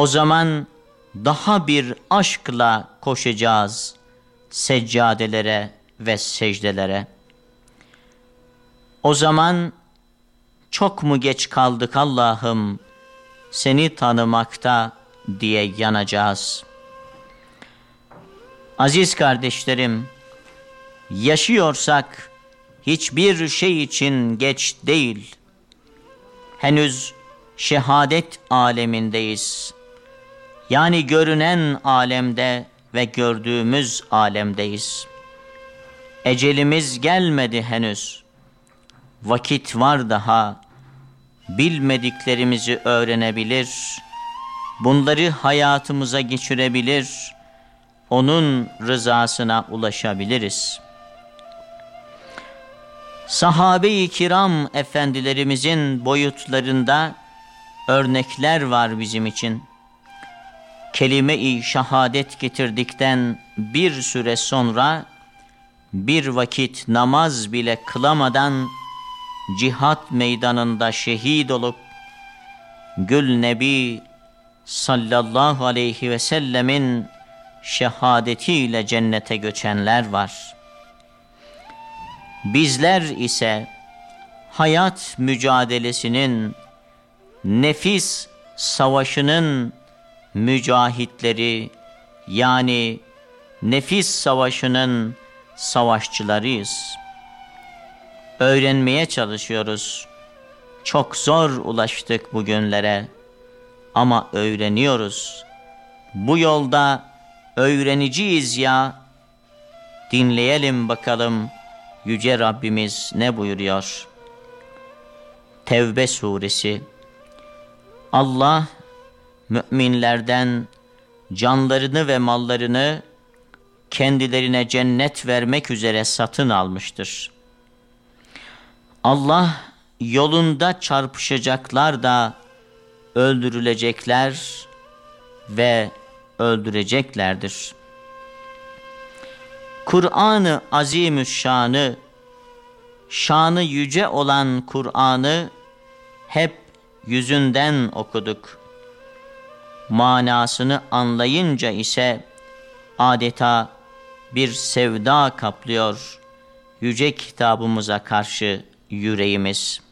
O zaman daha bir aşkla koşacağız seccadelere ve secdelere. O zaman çok mu geç kaldık Allah'ım seni tanımakta diye yanacağız. Aziz kardeşlerim, yaşıyorsak hiçbir şey için geç değil. Henüz şehadet alemindeyiz. Yani görünen alemde ve gördüğümüz alemdeyiz. Ecelimiz gelmedi henüz. Vakit var daha. Bilmediklerimizi öğrenebilir. Bunları hayatımıza geçirebilir. Onun rızasına ulaşabiliriz. Sahabe-i kiram efendilerimizin boyutlarında örnekler var bizim için. Kelime-i şehadet getirdikten bir süre sonra bir vakit namaz bile kılamadan cihat meydanında şehit olup Gül Nebi sallallahu aleyhi ve sellemin şehadetiyle cennete göçenler var. Bizler ise hayat mücadelesinin, nefis savaşının mücahitleri, yani nefis savaşının savaşçılarıyız. Öğrenmeye çalışıyoruz. Çok zor ulaştık bugünlere ama öğreniyoruz. Bu yolda öğreniciyiz ya. Dinleyelim bakalım Yüce Rabbimiz ne buyuruyor? Tevbe suresi. Allah müminlerden canlarını ve mallarını kendilerine cennet vermek üzere satın almıştır. Allah yolunda çarpışacaklar da öldürülecekler ve öldüreceklerdir. Kur'an-ı Azimüşşan'ı, şanı yüce olan Kur'an'ı hep yüzünden okuduk. Manasını anlayınca ise adeta bir sevda kaplıyor yüce kitabımıza karşı yüreğimiz.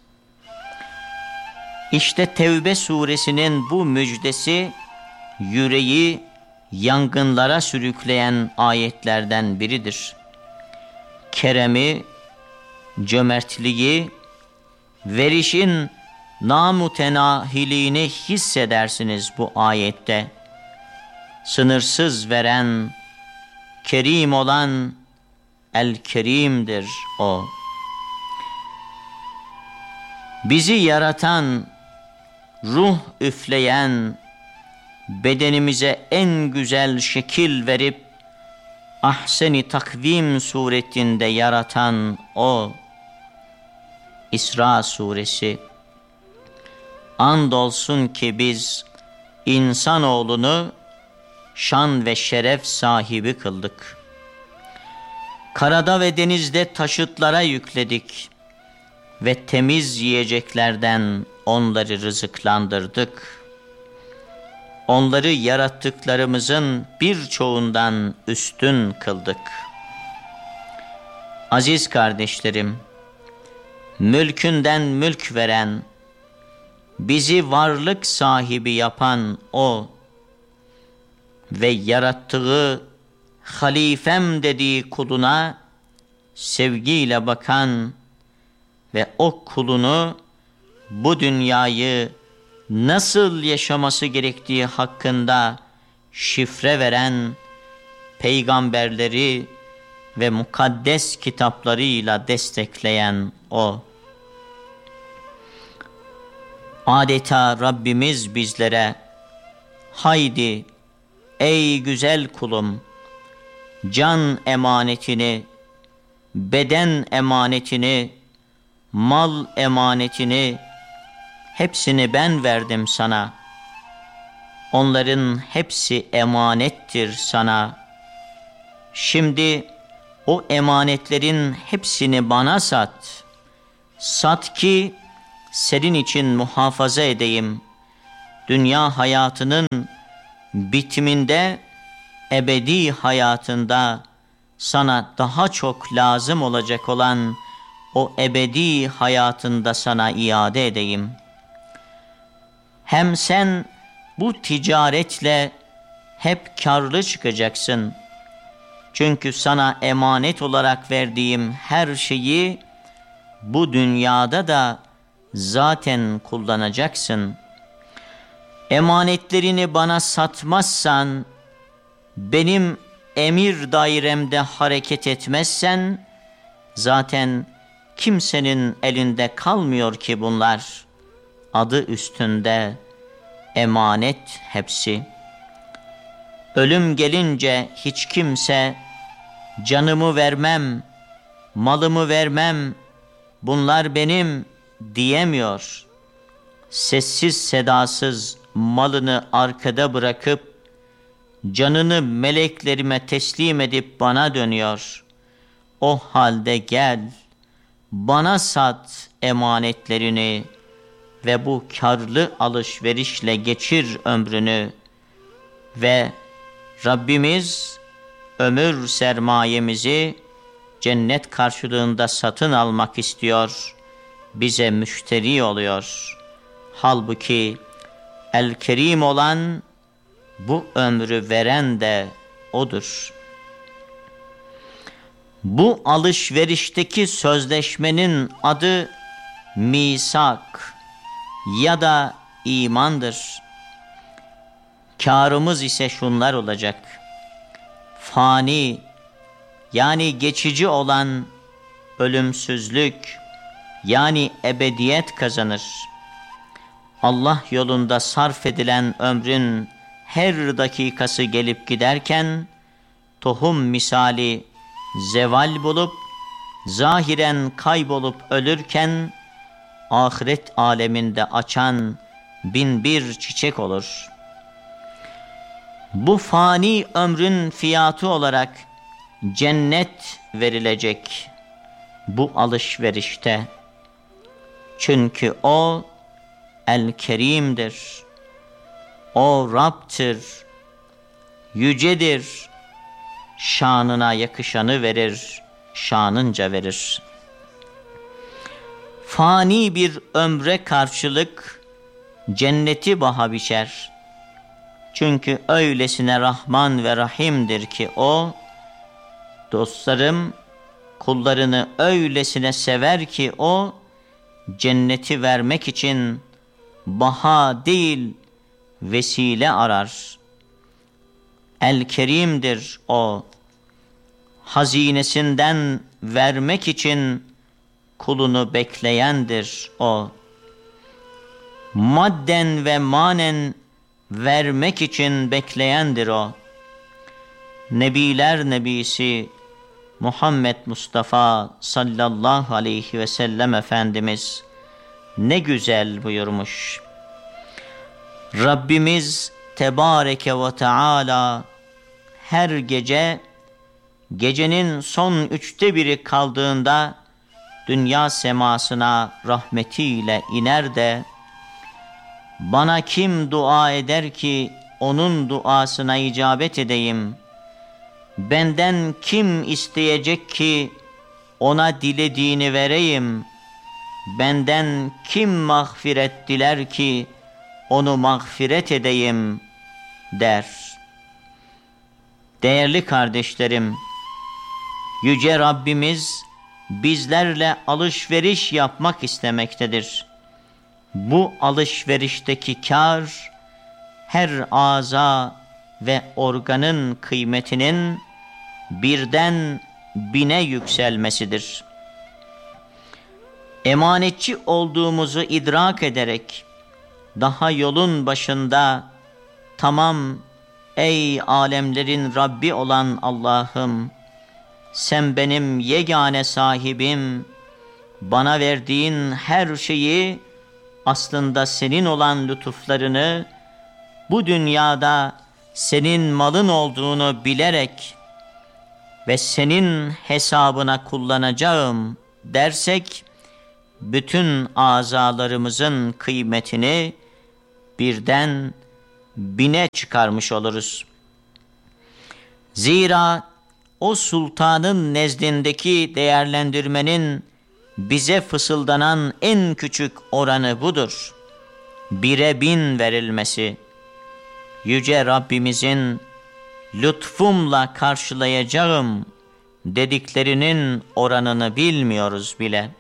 İşte Tevbe suresinin bu müjdesi yüreği yangınlara sürükleyen ayetlerden biridir. Keremi, cömertliği, verişin namütenahiliğini hissedersiniz bu ayette. Sınırsız veren, kerim olan El-Kerim'dir o. Bizi yaratan, ruh üfleyen, bedenimize en güzel şekil verip ahsen-i takvim suretinde yaratan o. İsra suresi. Andolsun ki biz insanoğlunu şan ve şeref sahibi kıldık. Karada ve denizde taşıtlara yükledik ve temiz yiyeceklerden onları rızıklandırdık. Onları yarattıklarımızın birçoğundan üstün kıldık. Aziz kardeşlerim, mülkünden mülk veren, bizi varlık sahibi yapan o ve yarattığı halifem dediği kuluna sevgiyle bakan ve o kulunu bu dünyayı nasıl yaşaması gerektiği hakkında şifre veren peygamberleri ve mukaddes kitaplarıyla destekleyen o. Adeta Rabbimiz bizlere, haydi ey güzel kulum, can emanetini, beden emanetini, mal emanetini, hepsini ben verdim sana. Onların hepsi emanettir sana. Şimdi o emanetlerin hepsini bana sat. Sat ki senin için muhafaza edeyim. Dünya hayatının bitiminde ebedi hayatında sana daha çok lazım olacak olan o ebedi hayatında sana iade edeyim. Hem sen bu ticaretle hep karlı çıkacaksın. Çünkü sana emanet olarak verdiğim her şeyi bu dünyada da zaten kullanacaksın. Emanetlerini bana satmazsan, benim emir dairemde hareket etmezsen, zaten kimsenin elinde kalmıyor ki bunlar. Adı üstünde emanet hepsi. Ölüm gelince hiç kimse canımı vermem, malımı vermem, bunlar benim diyemiyor. Sessiz sedasız malını arkada bırakıp canını meleklerime teslim edip bana dönüyor. O halde gel, bana sat emanetlerini ve bu karlı alışverişle geçir ömrünü ve Rabbimiz ömür sermayemizi cennet karşılığında satın almak istiyor, bize müşteri oluyor. Halbuki El-Kerim olan, bu ömrü veren de O'dur. Bu alışverişteki sözleşmenin adı misak ya da imandır. Kârımız ise şunlar olacak: fani, yani geçici olan ölümsüzlük, yani ebediyet kazanır. Allah yolunda sarf edilen ömrün her dakikası gelip giderken, tohum misali zeval bulup, zahiren kaybolup ölürken, ahiret aleminde açan bin bir çiçek olur. Bu fani ömrün fiyatı olarak cennet verilecek bu alışverişte. Çünkü O El-Kerim'dir. O Rab'tır, yücedir, şanına yakışanı verir, şanınca verir. Fani bir ömre karşılık cenneti baha biçer. Çünkü öylesine Rahman ve Rahim'dir ki O, dostlarım, kullarını öylesine sever ki O, cenneti vermek için baha değil, vesile arar. El-Kerim'dir O, hazinesinden vermek için kulunu bekleyendir O. Madden ve manen vermek için bekleyendir O. Nebiler Nebisi Muhammed Mustafa sallallahu aleyhi ve sellem Efendimiz ne güzel buyurmuş: Rabbimiz Tebareke ve Teala her gece, gecenin son 1/3 kaldığında dünya semasına rahmetiyle iner de, bana kim dua eder ki onun duasına icabet edeyim? Benden kim isteyecek ki ona dilediğini vereyim? Benden kim mağfiret diler ki onu mağfiret edeyim der. Değerli kardeşlerim, Yüce Rabbimiz bizlerle alışveriş yapmak istemektedir. Bu alışverişteki kar, her aza ve organın kıymetinin birden 1000'e yükselmesidir. Emanetçi olduğumuzu idrak ederek, daha yolun başında, tamam ey alemlerin Rabbi olan Allah'ım, sen benim yegane sahibim, bana verdiğin her şeyi, aslında senin olan lütuflarını, bu dünyada senin malın olduğunu bilerek ve senin hesabına kullanacağım dersek, bütün azalarımızın kıymetini birden bine çıkarmış oluruz. Zira o sultanın nezdindeki değerlendirmenin bize fısıldanan en küçük oranı budur. 1'e 1000 verilmesi. Yüce Rabbimizin lütfumla karşılayacağım dediklerinin oranını bilmiyoruz bile.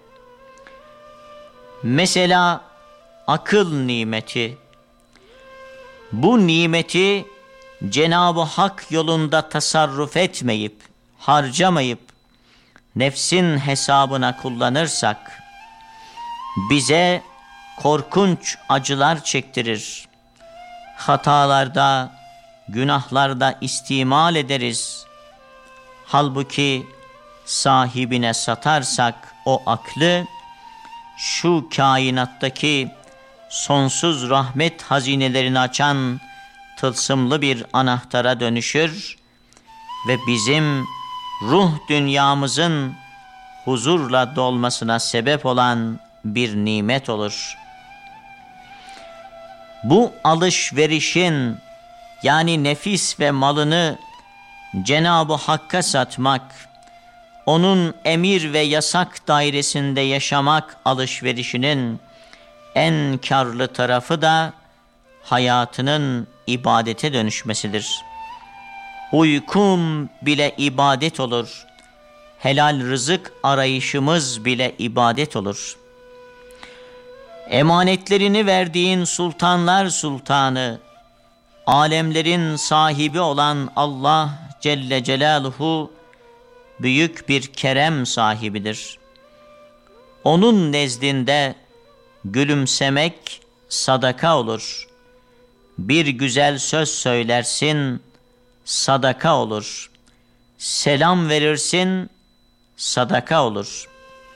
Mesela akıl nimeti. Bu nimeti Cenab-ı Hak yolunda tasarruf etmeyip, harcamayıp, nefsin hesabına kullanırsak, bize korkunç acılar çektirir. Hatalarda, günahlarda istimal ederiz. Halbuki sahibine satarsak o aklı, şu kainattaki sonsuz rahmet hazinelerini açan tılsımlı bir anahtara dönüşür ve bizim ruh dünyamızın huzurla dolmasına sebep olan bir nimet olur. Bu alışverişin, yani nefis ve malını Cenab-ı Hakk'a satmak, onun emir ve yasak dairesinde yaşamak alışverişinin en karlı tarafı da hayatının ibadete dönüşmesidir. Uykum bile ibadet olur. Helal rızık arayışımız bile ibadet olur. Emanetlerini verdiğin sultanlar sultanı, alemlerin sahibi olan Allah Celle Celaluhu büyük bir kerem sahibidir. Onun nezdinde gülümsemek sadaka olur. Bir güzel söz söylersin, sadaka olur. Selam verirsin, sadaka olur.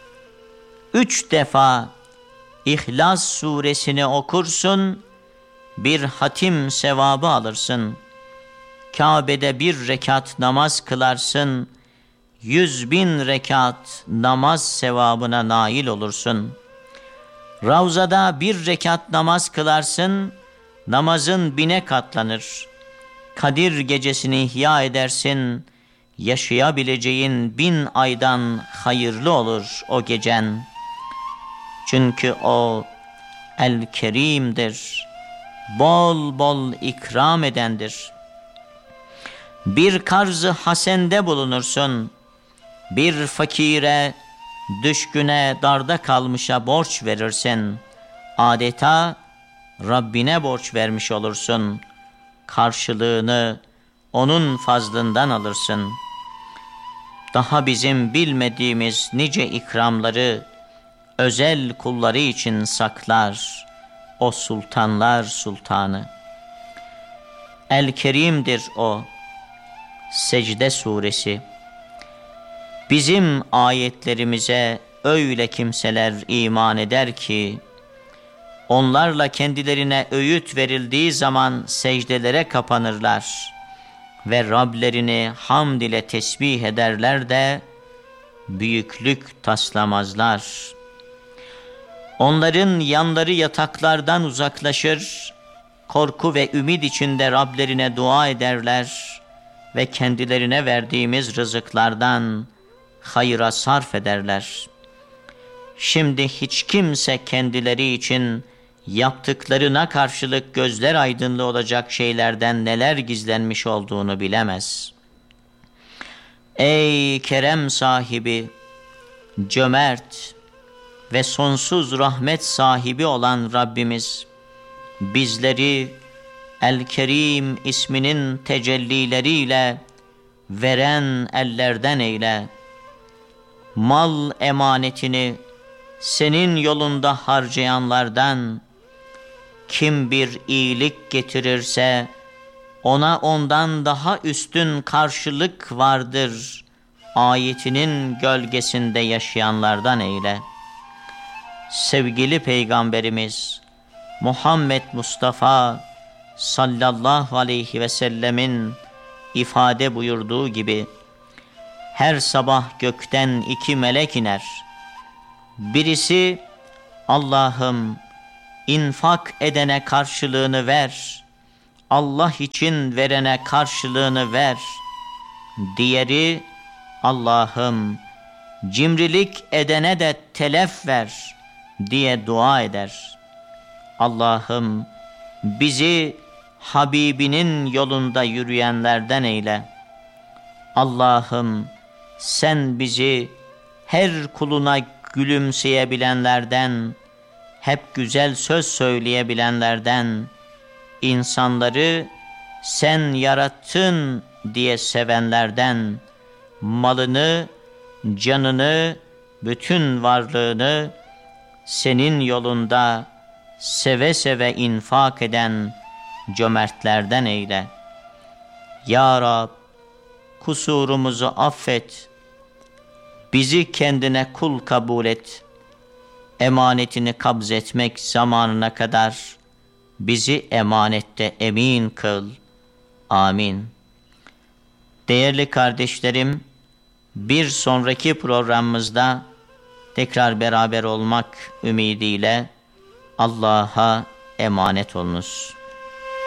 3 defa İhlas suresini okursun, bir hatim sevabı alırsın. Kabe'de 1 rekat namaz kılarsın, 100.000 rekat namaz sevabına nail olursun. Ravzada 1 rekat namaz kılarsın, namazın 1000'e katlanır. Kadir gecesini ihya edersin, yaşayabileceğin 1000 aydan hayırlı olur o gecen. Çünkü o El-Kerim'dir, bol bol ikram edendir. Bir karz-ı hasende bulunursun, bir fakire, düşküne, darda kalmışa borç verirsin. Adeta Rabbine borç vermiş olursun. Karşılığını onun fazlından alırsın. Daha bizim bilmediğimiz nice ikramları özel kulları için saklar o sultanlar sultanı. El-Kerim'dir o. Secde suresi. Bizim ayetlerimize öyle kimseler iman eder ki, onlarla kendilerine öğüt verildiği zaman secdelere kapanırlar ve Rablerini hamd ile tesbih ederler de büyüklük taslamazlar. Onların yanları yataklardan uzaklaşır, korku ve ümit içinde Rablerine dua ederler ve kendilerine verdiğimiz rızıklardan hayıra sarf ederler. Şimdi hiç kimse kendileri için yaptıklarına karşılık gözler aydınlığı olacak şeylerden neler gizlenmiş olduğunu bilemez. Ey kerem sahibi, cömert ve sonsuz rahmet sahibi olan Rabbimiz, bizleri El-Kerim isminin tecellileriyle veren ellerden eyle. Mal emanetini senin yolunda harcayanlardan, kim bir iyilik getirirse ona ondan daha üstün karşılık vardır ayetinin gölgesinde yaşayanlardan eyle. Sevgili Peygamberimiz Muhammed Mustafa sallallahu aleyhi ve sellemin ifade buyurduğu gibi, her sabah gökten 2 melek iner. Birisi, Allah'ım infak edene karşılığını ver, Allah için verene karşılığını ver. Diğeri, Allah'ım cimrilik edene de telef ver diye dua eder. Allah'ım bizi Habibinin yolunda yürüyenlerden eyle. Allah'ım sen bizi her kuluna gülümseyebilenlerden, hep güzel söz söyleyebilenlerden, insanları sen yarattın diye sevenlerden, malını, canını, bütün varlığını senin yolunda seve seve infak eden cömertlerden eyle. Ya Rab, kusurumuzu affet, bizi kendine kul kabul et, emanetini kabz etmek zamanına kadar bizi emanette emin kıl. Amin. Değerli kardeşlerim, bir sonraki programımızda tekrar beraber olmak ümidiyle Allah'a emanet olunuz.